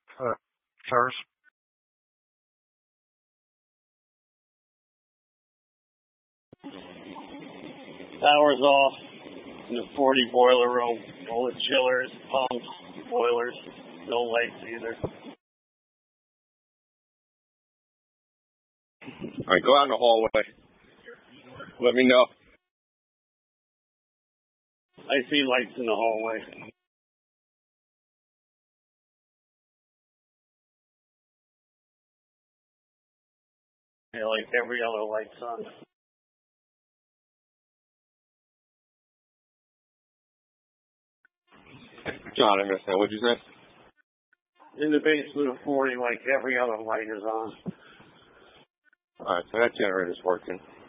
Cars. Power's off in the 40 boiler room. All the chillers, pumps, boilers. No lights either. All right, go out in the hallway. Let me know. I see lights in the hallway. Yeah, like every other light's on. John, I understand. What'd you say? In the basement of 40, like every other light is on. All right, so that generator's working.